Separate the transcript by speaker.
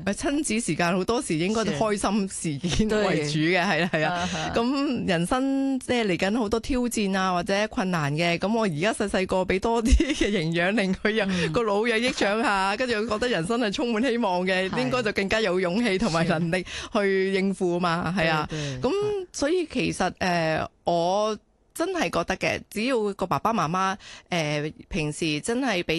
Speaker 1: 親子時間好多時應該都開心事件為主嘅，係啊。咁人生即係嚟緊好多挑戰啊，或者困難嘅。咁我而家細個俾多啲嘅營養，令佢有個腦有益長下，跟住我覺得人生係充滿希望嘅，應該就更加有勇氣同埋能力去應付啊嘛，係啊。咁所以其實我真係覺得嘅，只要個爸爸媽媽平時真係俾